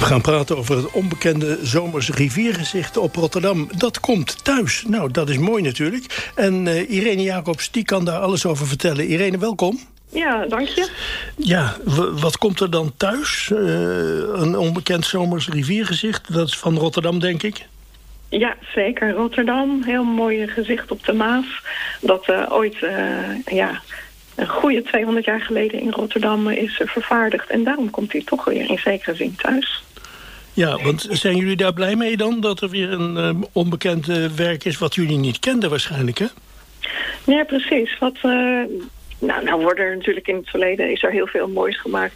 We gaan praten over het onbekende zomers riviergezicht op Rotterdam. Dat komt thuis. Nou, dat is mooi natuurlijk. En Irene Jacobs, die kan daar alles over vertellen. Irene, welkom. Ja, dank je. Ja, wat komt er dan thuis? Een onbekend zomers riviergezicht. Dat is van Rotterdam, denk ik. Ja, zeker. Rotterdam, heel mooi gezicht op de Maas. Dat ooit een goede 200 jaar geleden in Rotterdam is vervaardigd. En daarom komt hij toch weer in zekere zin thuis. Ja, want zijn jullie daar blij mee dan? Dat er weer een onbekend werk is wat jullie niet kenden waarschijnlijk, hè? Ja, precies. Nou worden er natuurlijk in het verleden is er heel veel moois gemaakt